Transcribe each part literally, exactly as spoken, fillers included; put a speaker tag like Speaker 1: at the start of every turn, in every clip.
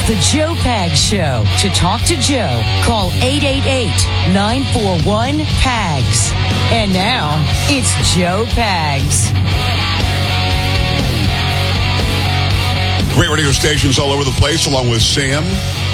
Speaker 1: The Joe Pags Show. To talk to Joe, call eight eight eight, nine four one, P A G S. And now, it's Joe Pags.
Speaker 2: Great radio stations all over the place, along with Sam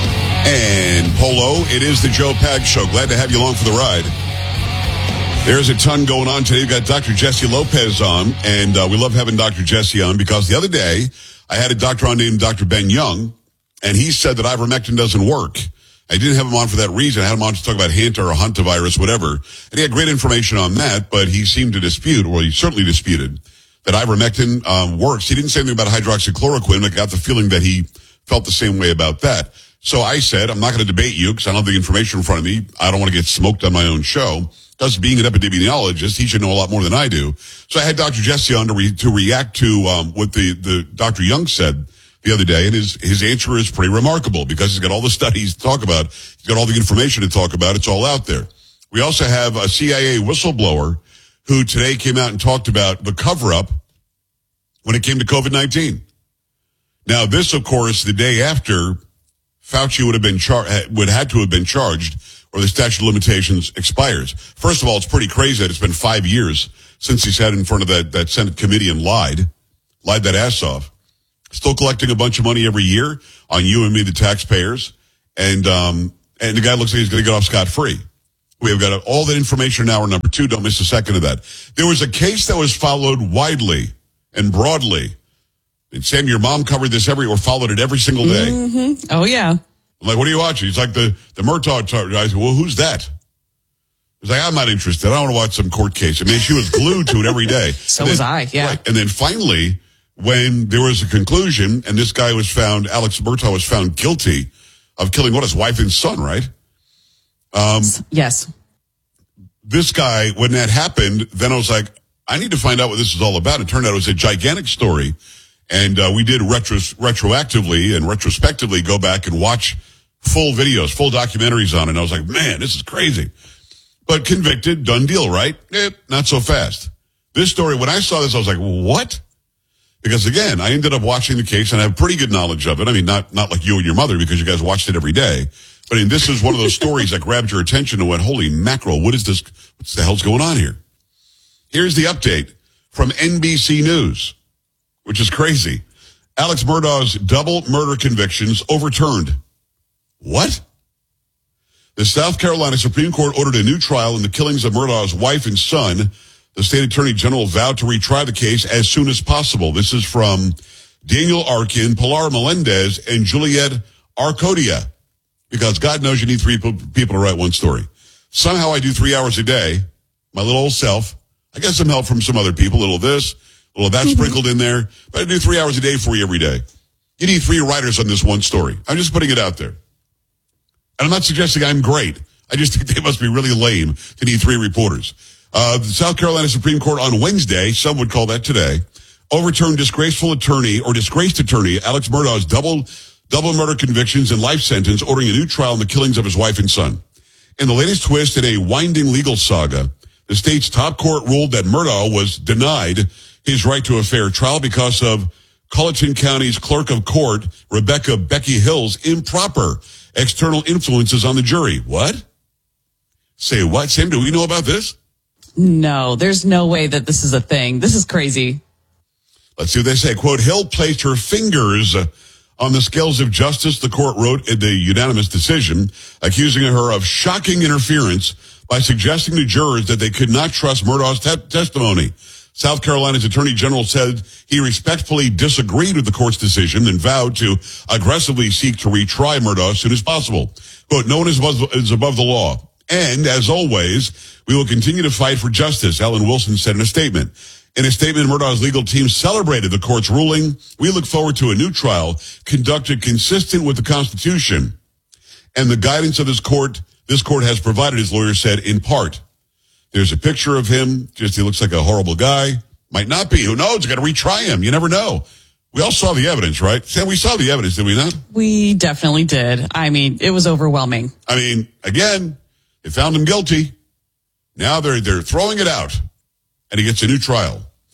Speaker 2: and Polo. It is the Joe Pags Show. Glad to have you along for the ride. There's a ton going on today. We've got Doctor Jesse Lopez on, and uh, we love having Doctor Jesse on because the other day I had a doctor on named Doctor Ben Young, and he said that ivermectin doesn't work. I didn't have him on for that reason. I had him on to talk about Hanta or hantavirus, whatever. And he had great information on that, but he seemed to dispute, or he certainly disputed, that ivermectin um, works. He didn't say anything about hydroxychloroquine. I got the feeling that he felt the same way about that. So I said, I'm not going to debate you because I don't have the information in front of me. I don't want to get smoked on my own show. Because being an epidemiologist, he should know a lot more than I do. So I had Doctor Jesse on to, re- to react to um, what the, the Doctor Young said the other day, and his, his answer is pretty remarkable because he's got all the studies to talk about. He's got all the information to talk about. It's all out there. We also have a C I A whistleblower who today came out and talked about the cover-up when it came to COVID nineteen. Now, this, of course, the day after Fauci would have been char- would had to have been charged, or the statute of limitations expires. First of all, it's pretty crazy that it's been five years since he sat in front of that, that Senate committee and lied, lied that ass off. Still collecting a bunch of money every year on you and me, the taxpayers. And, um, and the guy looks like he's going to get off scot-free. We have got all that information in hour number two. Don't miss a second of that. There was a case that was followed widely and broadly. And Sam, your mom covered this every, or followed it every single day.
Speaker 3: Mm-hmm. Oh, yeah.
Speaker 2: I'm like, what are you watching? He's like, the, the Murtaugh guy. I said, well, who's that? He's like, I'm not interested. I don't want to watch some court case. I mean, she was glued to it every day.
Speaker 3: So
Speaker 2: then,
Speaker 3: was I, yeah.
Speaker 2: Right, and then finally, when there was a conclusion, and this guy was found, Alex Murtaugh was found guilty of killing, what, his wife and son, right? Um,
Speaker 3: yes.
Speaker 2: This guy, when that happened, then I was like, I need to find out what this is all about. It turned out it was a gigantic story. And uh, we did retros- retroactively and retrospectively go back and watch full videos, full documentaries on it. And I was like, man, this is crazy. But convicted, done deal, right? Eh, not so fast. This story, when I saw this, I was like, what? Because again, I ended up watching the case and I have pretty good knowledge of it. I mean, not, not like you and your mother because you guys watched it every day. But I mean, this is one of those stories that grabbed your attention and went, holy mackerel, what is this? What the hell's going on here? Here's the update from N B C News, which is crazy. Alex Murdaugh's double murder convictions overturned. What? The South Carolina Supreme Court ordered a new trial in the killings of Murdaugh's wife and son. The state attorney general vowed to retry the case as soon as possible. This is from Daniel Arkin, Pilar Melendez, and Juliet Arcodia. Because God knows you need three people to write one story. Somehow I do three hours a day, my little old self. I get some help from some other people, a little of this, a little of that sprinkled in there. But I do three hours a day for you every day. You need three writers on this one story. I'm just putting it out there. And I'm not suggesting I'm great. I just think they must be really lame to need three reporters. Uh, the South Carolina Supreme Court on Wednesday, some would call that today, overturned disgraceful attorney or disgraced attorney Alex Murdaugh's double double murder convictions and life sentence, ordering a new trial in the killings of his wife and son. In the latest twist in a winding legal saga, the state's top court ruled that Murdaugh was denied his right to a fair trial because of Colleton County's clerk of court, Rebecca Becky Hill's improper external influences on the jury. What? Say what? Sam, do we know about this?
Speaker 3: No, there's no way that this is a thing. This is crazy.
Speaker 2: Let's see what they say. Quote, Hill placed her fingers on the scales of justice, the court wrote in the unanimous decision, accusing her of shocking interference by suggesting to jurors that they could not trust Murdaugh's te- testimony. South Carolina's Attorney General said he respectfully disagreed with the court's decision and vowed to aggressively seek to retry Murdaugh as soon as possible. Quote, no one is above, is above the law. And, as always, we will continue to fight for justice, Ellen Wilson said in a statement. In a statement, Murdaugh's legal team celebrated the court's ruling. We look forward to a new trial conducted consistent with the Constitution and the guidance of this court. This court has provided, his lawyer said, in part. There's a picture of him. Just he looks like a horrible guy. Might not be. Who knows? Got to retry him. You never know. We all saw the evidence, right? Sam, we saw the evidence, did we not?
Speaker 3: We definitely did. I mean, it was overwhelming.
Speaker 2: I mean, again, they found him guilty. Now they're they're throwing it out, and he gets a new trial.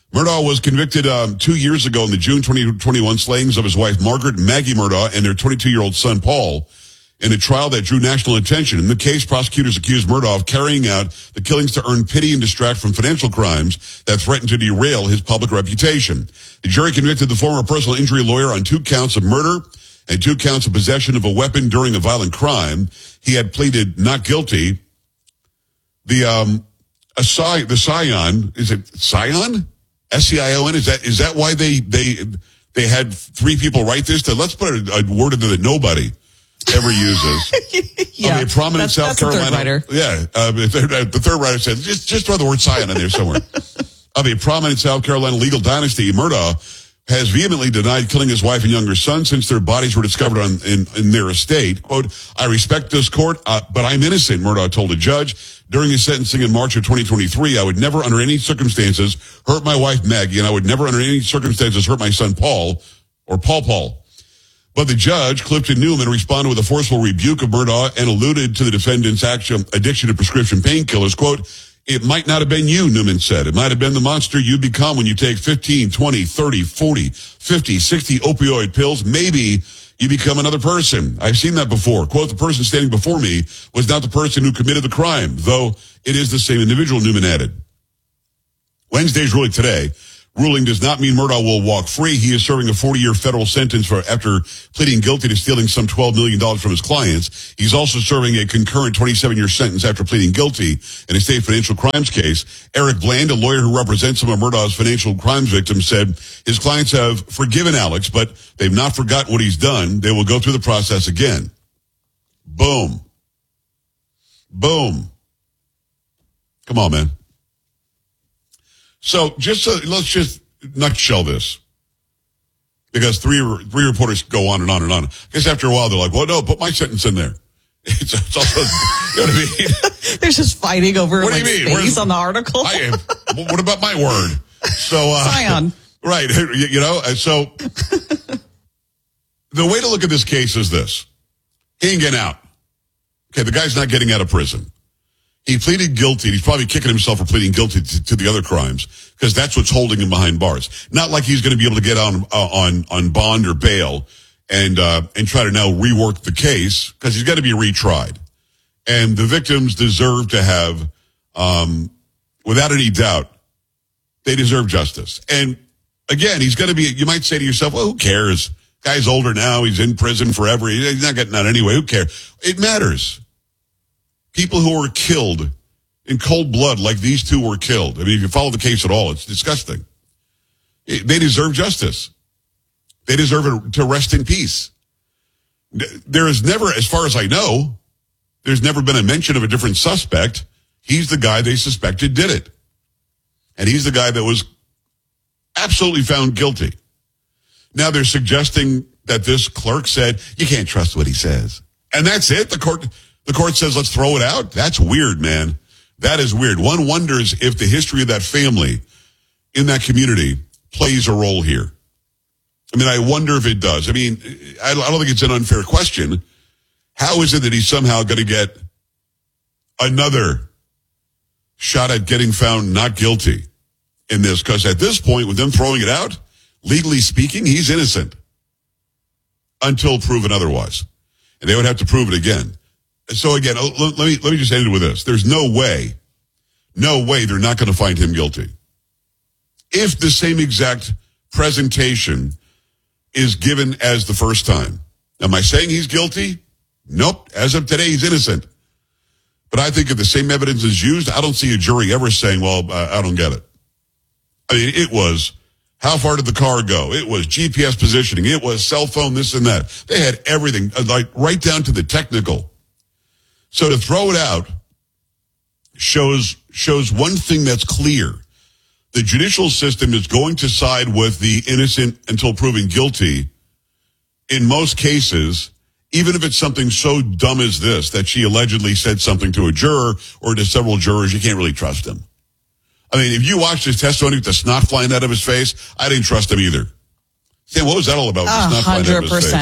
Speaker 2: Murdaugh was convicted um, two years ago in the June twenty twenty-one slayings of his wife, Margaret Maggie Murdaugh, and their twenty-two-year-old son, Paul, in a trial that drew national attention. In the case, prosecutors accused Murdaugh of carrying out the killings to earn pity and distract from financial crimes that threatened to derail his public reputation. The jury convicted the former personal injury lawyer on two counts of murder and two counts of possession of a weapon during a violent crime. He had pleaded not guilty. The um, a Sci- the Scion, is it Scion? S C I O N? Is that is that why they they they had three people write this? To, let's put a, a word in there that nobody ever uses.
Speaker 3: yeah,
Speaker 2: I mean, a prominent
Speaker 3: that's,
Speaker 2: South
Speaker 3: that's
Speaker 2: Carolina
Speaker 3: the third writer.
Speaker 2: Yeah, uh, the, third, the third writer said just just throw the word Scion in there somewhere. Of a prominent South Carolina legal dynasty, Murdaugh has vehemently denied killing his wife and younger son since their bodies were discovered on, in, in their estate. Quote, I respect this court, uh, but I'm innocent, Murdaugh told a judge. During his sentencing in March of twenty twenty-three, I would never under any circumstances hurt my wife, Maggie, and I would never under any circumstances hurt my son, Paul, or Paul Paul. But the judge, Clifton Newman, responded with a forceful rebuke of Murdaugh and alluded to the defendant's actual addiction to prescription painkillers. Quote, it might not have been you, Newman said. It might have been the monster you become when you take fifteen, twenty, thirty, forty, fifty, sixty opioid pills. Maybe you become another person. I've seen that before. Quote, the person standing before me was not the person who committed the crime, though it is the same individual, Newman added. Wednesday's ruling today. Ruling does not mean Murdaugh will walk free. He is serving a forty-year federal sentence for after pleading guilty to stealing some twelve million dollars from his clients. He's also serving a concurrent twenty-seven-year sentence after pleading guilty in a state financial crimes case. Eric Bland, a lawyer who represents some of Murdaugh's financial crimes victims, said his clients have forgiven Alex, but they've not forgotten what he's done. They will go through the process again. Boom. Boom. Come on, man. So just so, let's just nutshell this, because three three reporters go on and on and on. I guess after a while they're like, "Well, no, put my sentence in there." It's, it's also, you know what I mean?
Speaker 3: They're just fighting over
Speaker 2: What
Speaker 3: like
Speaker 2: do you mean?
Speaker 3: space
Speaker 2: Where's-
Speaker 3: on the article.
Speaker 2: I am. What about my word? So, uh,
Speaker 3: Scion.
Speaker 2: right? You, you know, and so the way to look at this case is this: he ain't getting out. Okay, the guy's not getting out of prison. He pleaded guilty. He's probably kicking himself for pleading guilty to, to the other crimes because that's what's holding him behind bars. Not like he's going to be able to get on uh, on on bond or bail and uh, and try to now rework the case because he's got to be retried. And the victims deserve to have, um, without any doubt, they deserve justice. And again, he's going to be. You might say to yourself, "Well, who cares? Guy's older now. He's in prison forever. He's not getting out anyway. Who cares?" It matters. People who were killed in cold blood like these two were killed. I mean, if you follow the case at all, it's disgusting. They deserve justice. They deserve to rest in peace. There is never, as far as I know, there's never been a mention of a different suspect. He's the guy they suspected did it. And he's the guy that was absolutely found guilty. Now they're suggesting that this clerk said, you can't trust what he says. And that's it. The court... The court says, let's throw it out. That's weird, man. That is weird. One wonders if the history of that family in that community plays a role here. I mean, I wonder if it does. I mean, I don't think it's an unfair question. How is it that he's somehow going to get another shot at getting found not guilty in this? Because at this point, with them throwing it out, legally speaking, he's innocent until proven otherwise. And they would have to prove it again. So again, let me let me just end it with this. There's no way, no way they're not going to find him guilty. If the same exact presentation is given as the first time. Am I saying he's guilty? Nope. As of today, he's innocent. But I think if the same evidence is used, I don't see a jury ever saying, well, I don't get it. I mean, it was, how far did the car go? It was G P S positioning. It was cell phone, this and that. They had everything, like right down to the technical. So to throw it out shows shows one thing that's clear. The judicial system is going to side with the innocent until proven guilty in most cases, even if it's something so dumb as this, that she allegedly said something to a juror or to several jurors, you can't really trust him. I mean, if you watched his testimony with the snot flying out of his face, I didn't trust him either. Sam, what was that all about?
Speaker 3: A hundred percent.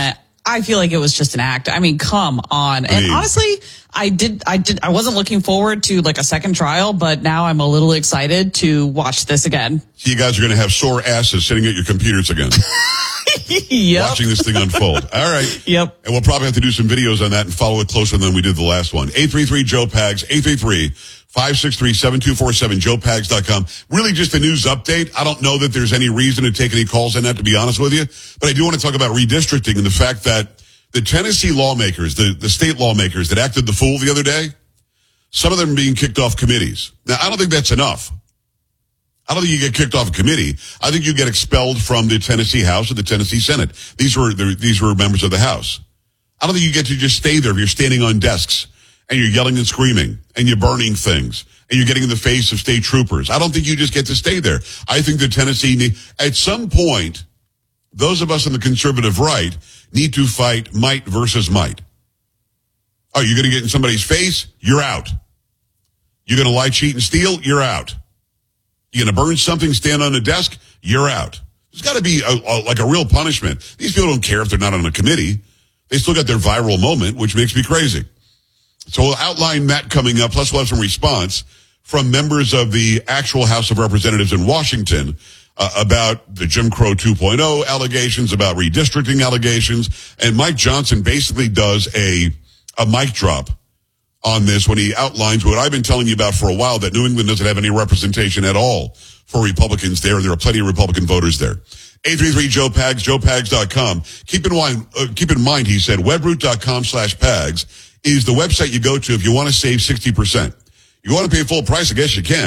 Speaker 3: I feel like it was just an act. I mean, come on. And
Speaker 2: mean,
Speaker 3: honestly, I did, I did, I wasn't looking forward to like a second trial, but now I'm a little excited to watch this again.
Speaker 2: You guys are going to have sore asses sitting at your computers again.
Speaker 3: Yep.
Speaker 2: Watching this thing unfold. All right.
Speaker 3: Yep.
Speaker 2: And we'll probably have to do some videos on that and follow it closer than we did the last one. eight three three Joe Pags, eight three three, five six three, seven two four seven, joe pags dot com. Really just a news update. I don't know that there's any reason to take any calls on that, to be honest with you. But I do want to talk about redistricting and the fact that the Tennessee lawmakers, the, the state lawmakers that acted the fool the other day, some of them being kicked off committees. Now, I don't think that's enough. I don't think you get kicked off a committee. I think you get expelled from the Tennessee House or the Tennessee Senate. These were these were members of the House. I don't think you get to just stay there if you're standing on desks and you're yelling and screaming and you're burning things and you're getting in the face of state troopers. I don't think you just get to stay there. I think that Tennessee, need, at some point, those of us on the conservative right need to fight might versus might. Oh, you're going to get in somebody's face? You're out. You're going to lie, cheat, and steal? You're out. You're going to burn something, stand on a desk? You're out. There's got to be a, a, like a real punishment. These people don't care if they're not on a committee. They still got their viral moment, which makes me crazy. So we'll outline that coming up, plus we'll have some response from members of the actual House of Representatives in Washington uh, about the Jim Crow two point oh allegations, about redistricting allegations. And Mike Johnson basically does a, a mic drop on this when he outlines what I've been telling you about for a while, that New England doesn't have any representation at all for Republicans there. There are plenty of Republican voters there. eight three three Joe Pags, joe pags dot com. Keep in mind, uh, keep in mind, he said, webroot dot com slash Pags is the website you go to if you want to save sixty percent. You want to pay full price, I guess you can.